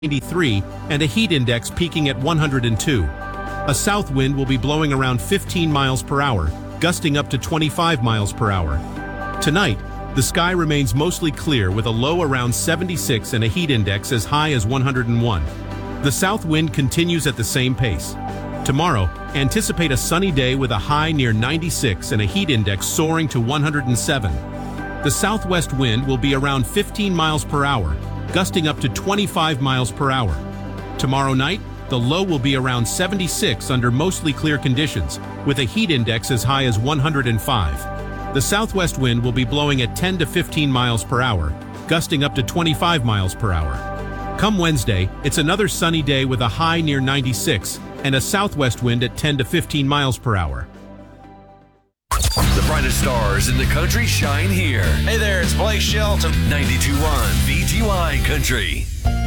93 and a heat index peaking at 102. A south wind will be blowing around 15 miles per hour, gusting up to 25 miles per hour. Tonight, the sky remains mostly clear with a low around 76 and a heat index as high as 101. The south wind continues at the same pace. Tomorrow, anticipate a sunny day with a high near 96 and a heat index soaring to 107. The southwest wind will be around 15 miles per hour, gusting up to 25 miles per hour. Tomorrow night, the low will be around 76 under mostly clear conditions, with a heat index as high as 105. The southwest wind will be blowing at 10 to 15 miles per hour, gusting up to 25 miles per hour. Come Wednesday, it's another sunny day with a high near 96 and a southwest wind at 10 to 15 miles per hour. The brightest stars in the country shine here. Hey there, it's Blake Shelton. 92.1 VGY Country.